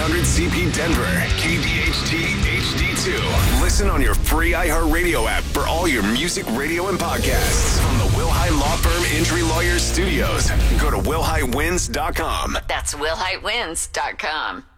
900CP Denver, KDHT HD2. Listen on your free iHeartRadio app for all your music, radio, and podcasts. From the Wilhite Law Firm Injury Lawyers Studios. Go to wilhitewins.com. That's wilhitewins.com.